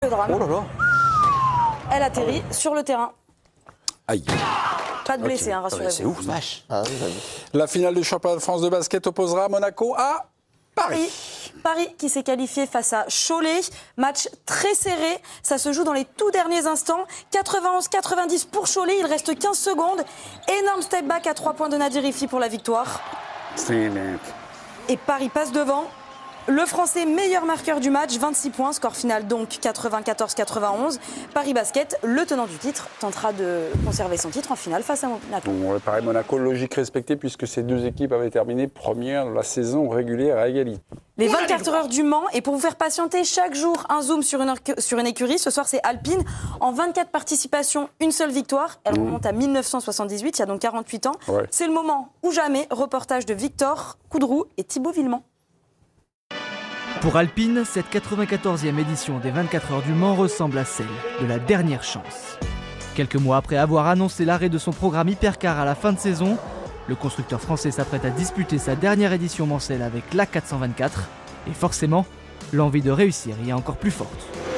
drame. Oh là là. Elle atterrit sur le terrain. Aïe. Pas de blessés, rassurez-vous. C'est ouf, vache. La finale du championnat de France de basket opposera Monaco à Paris. Paris qui s'est qualifié face à Cholet. Match très serré. Ça se joue dans les tout derniers instants. 91-90 pour Cholet. Il reste 15 secondes. Énorme step back à 3 points de Nadir Riffi pour la victoire. Et Paris passe devant. Le Français meilleur marqueur du match, 26 points, score final donc 94-91. Paris Basket, le tenant du titre, tentera de conserver son titre en finale face à Monaco. Bon, Paris-Monaco, logique respectée puisque ces deux équipes avaient terminé première de la saison régulière à égalité. Les 24 heures du Mans, et pour vous faire patienter chaque jour un zoom sur une écurie, ce soir c'est Alpine. En 24 participations, une seule victoire. Elle remonte à 1978, il y a donc 48 ans. Ouais. C'est le moment ou jamais. Reportage de Victor Coudroux et Thibaut Villemont. Pour Alpine, cette 94e édition des 24 heures du Mans ressemble à celle de la dernière chance. Quelques mois après avoir annoncé l'arrêt de son programme Hypercar à la fin de saison, le constructeur français s'apprête à disputer sa dernière édition mancelle avec l'A424. Et forcément, l'envie de réussir y est encore plus forte.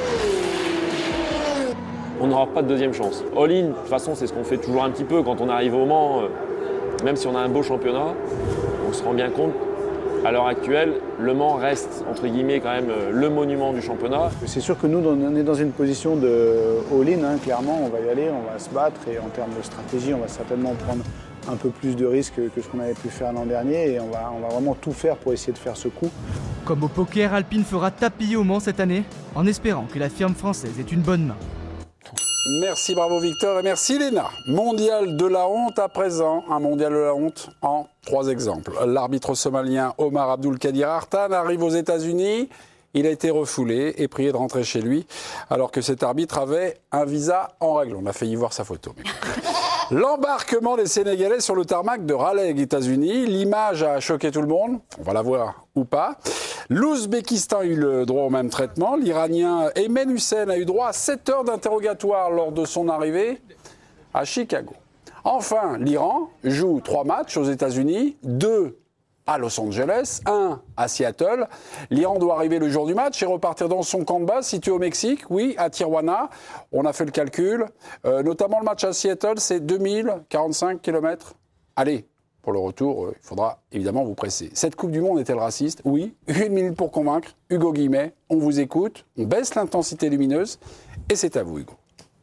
On n'aura pas de deuxième chance. All-in, de toute façon, c'est ce qu'on fait toujours un petit peu quand on arrive au Mans. Même si on a un beau championnat, on se rend bien compte. À l'heure actuelle, Le Mans reste, entre guillemets, quand même le monument du championnat. C'est sûr que nous, on est dans une position de all-in, clairement, on va y aller, on va se battre et en termes de stratégie, on va certainement prendre un peu plus de risques que ce qu'on avait pu faire l'an dernier et on va vraiment tout faire pour essayer de faire ce coup. Comme au poker, Alpine fera tapis au Mans cette année, en espérant que la firme française ait une bonne main. Merci, bravo Victor et merci Léna. Mondial de la honte à présent, un mondial de la honte en 3 exemples. L'arbitre somalien Omar Abdulkadir Artan arrive aux États-Unis. Il a été refoulé et prié de rentrer chez lui alors que cet arbitre avait un visa en règle. On a failli voir sa photo. L'embarquement des Sénégalais sur le tarmac de Raleigh, États-Unis. L'image a choqué tout le monde. On va la voir ou pas. L'Ouzbékistan a eu le droit au même traitement. L'Iranien Ayman Hussein a eu droit à 7 heures d'interrogatoire lors de son arrivée à Chicago. Enfin, l'Iran joue 3 matchs aux États-Unis, 2 à Los Angeles, 1 à Seattle. L'Iran doit arriver le jour du match et repartir dans son camp de base situé au Mexique, oui, à Tijuana. On a fait le calcul. Notamment le match à Seattle, c'est 2045 km. Allez, pour le retour, il faudra évidemment vous presser. Cette Coupe du Monde est-elle raciste? Oui. 1 minute pour convaincre. Hugo Guillemet, on vous écoute. On baisse l'intensité lumineuse. Et c'est à vous, Hugo.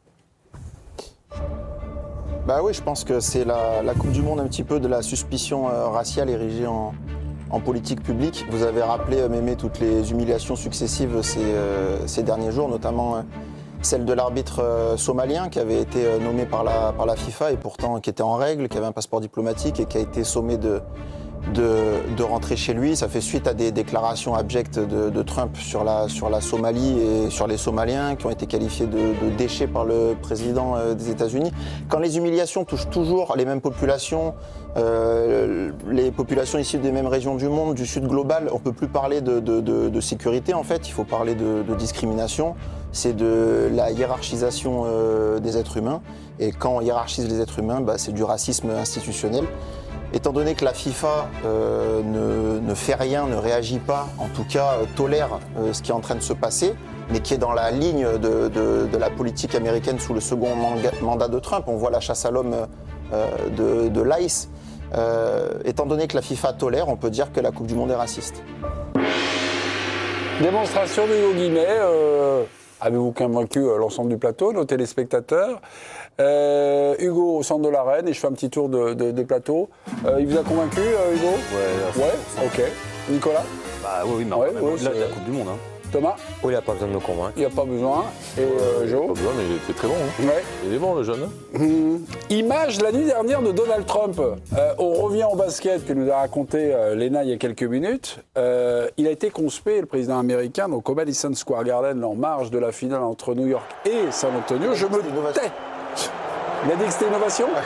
Bah oui, je pense que c'est la Coupe du Monde un petit peu de la suspicion raciale érigée en politique publique. Vous avez rappelé, Mémé, toutes les humiliations successives ces derniers jours, notamment celle de l'arbitre somalien qui avait été nommé par la FIFA et pourtant qui était en règle, qui avait un passeport diplomatique et qui a été sommé de rentrer chez lui. Ça fait suite à des déclarations abjectes de Trump sur la Somalie et sur les Somaliens qui ont été qualifiés de déchets par le président des États-Unis. Quand les humiliations touchent toujours les mêmes populations, les populations issues des mêmes régions du monde, du sud global, on ne peut plus parler de sécurité en fait, il faut parler de discrimination. C'est de la hiérarchisation des êtres humains. Et quand on hiérarchise les êtres humains, c'est du racisme institutionnel. Étant donné que la FIFA ne fait rien, ne réagit pas, en tout cas tolère ce qui est en train de se passer, mais qui est dans la ligne de la politique américaine sous le second mandat de Trump, on voit la chasse à l'homme de l'ICE. Étant donné que la FIFA tolère, on peut dire que la Coupe du Monde est raciste. Démonstration de Hugo Guillemet. Avez-vous convaincu l'ensemble du plateau, nos téléspectateurs? Hugo au centre de l'arène, et je fais un petit tour de plateau. Il vous a convaincu, Hugo? Ouais, ok. Nicolas? Bah oui, mais ouais, au-delà de la Coupe du Monde. Hein. Thomas? Oui, il n'a pas besoin de me convaincre. Il n'y a pas besoin. Et Jo? Pas besoin, mais il était très bon. Hein. Ouais. Il est bon, le jeune. Image la nuit dernière de Donald Trump. On revient au basket que nous a raconté Léna il y a quelques minutes. Il a été conspué, le président américain, donc au Madison Square Garden, en marge de la finale entre New York et San Antonio. Je me tais. Il a dit que c'était innovation? Ouais.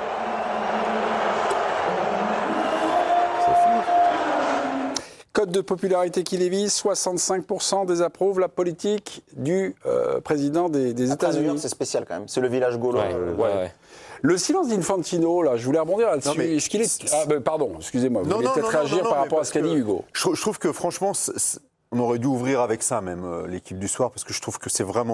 Code de popularité qui lévise, 65% désapprouvent la politique du président des États-Unis. C'est spécial quand même, c'est le village gaulois. Ouais. Le silence d'Infantino, là, je voulais rebondir là-dessus. Est-ce qu'il est... pardon, excusez-moi, vous voulez peut-être réagir par rapport à ce qu'a dit Hugo. Je trouve que franchement, on aurait dû ouvrir avec ça même, l'équipe du soir, parce que je trouve que c'est vraiment